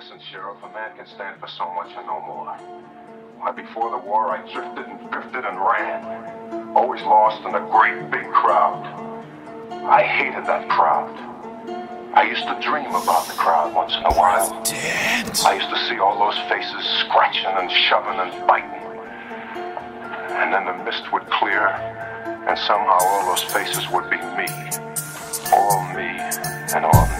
listen, Sheriff, a man can stand for so much and no more. Why, before the war, I drifted and drifted and ran. Always lost in a great big crowd. I hated that crowd. I used to dream about the crowd once in a while. I used to see all those faces scratching and shoving and biting. And then the mist would clear, and somehow all those faces would be me. All me and all me.